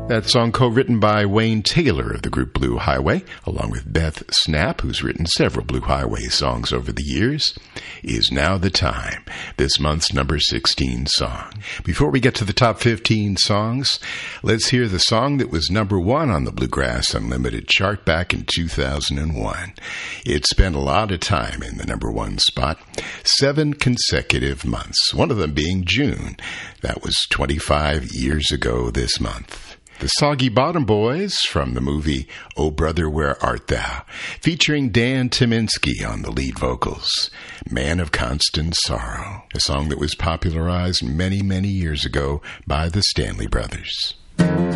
That song co-written by Wayne Taylor of the group Blue Highway, along with Beth Snap, who's written several Blue Highway songs over the years, is Now the Time, this month's number 16 song. Before we get to the top 15 songs, let's hear the song that was number 1 on the Bluegrass Unlimited chart back in 2001. It spent a lot of time in the number 1 spot, 7 consecutive months, one of them being June. That was 25 years ago this month. The Soggy Bottom Boys from the movie Oh Brother, Where Art Thou, featuring Dan Tyminski on the lead vocals. Man of Constant Sorrow, a song that was popularized many, many years ago by the Stanley Brothers.